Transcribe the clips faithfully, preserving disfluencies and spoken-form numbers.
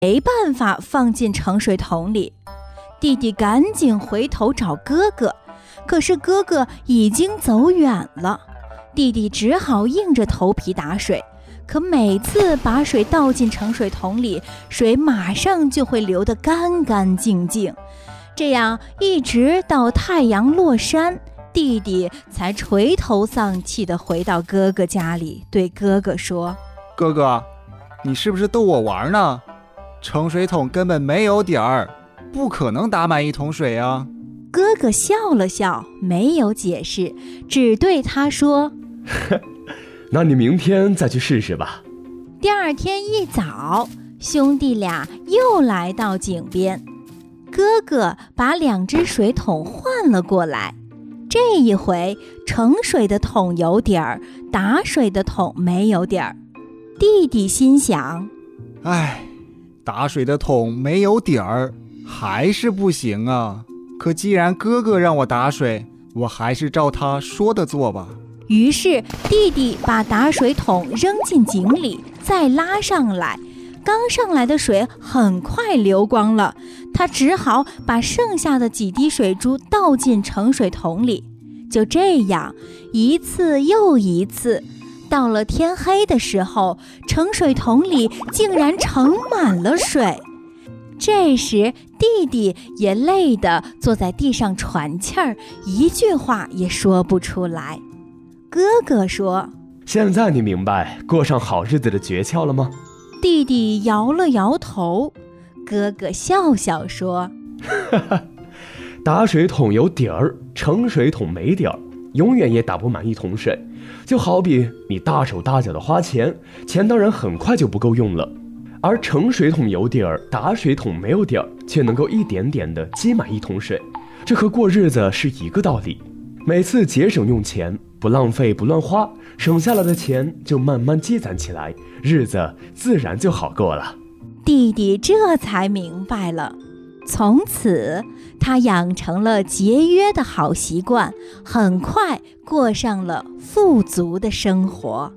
没办法放进盛水桶里。弟弟赶紧回头找哥哥，可是哥哥已经走远了。弟弟只好硬着头皮打水，可每次把水倒进盛水桶里，水马上就会流得干干净净。这样一直到太阳落山，弟弟才垂头丧气地回到哥哥家里，对哥哥说： 哥哥，你是不是逗我玩呢？盛水桶根本没有底儿，不可能打满一桶水啊。 哥哥笑了笑，没有解释，只对他说： 那你明天再去试试吧。 第二天一早，兄弟俩又来到井边，哥哥把两只水桶换了过来。这一回，盛水的桶有底儿，打水的桶没有底儿。弟弟心想： 唉，打水的桶没有底儿，还是不行啊。可既然哥哥让我打水，我还是照他说的做吧。 于是弟弟把打水桶扔进井里，再拉上来。刚上来的水很快流光了，他只好把剩下的几滴水珠倒进盛水桶里。就这样，一次又一次，到了天黑的时候，盛水桶里竟然盛满了水。这时弟弟也累得坐在地上喘气儿，一句话也说不出来。哥哥说： 现在你明白过上好日子的诀窍了吗？ 弟弟摇了摇头。哥哥笑笑说： 打水桶有底儿，盛水桶没底儿，永远也打不满一桶水。就好比你大手大脚的花钱，钱当然很快就不够用了。而盛水桶有底儿，打水桶没有底儿，却能够一点点地积满一桶水，这和过日子是一个道理。每次节省用钱，不浪费不乱花，省下来的钱就慢慢积攒起来，日子自然就好过了。 弟弟这才明白了，从此他养成了节约的好习惯，很快过上了富足的生活。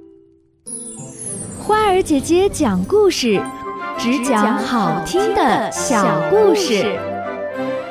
花儿姐姐讲故事，只讲好听的小故事。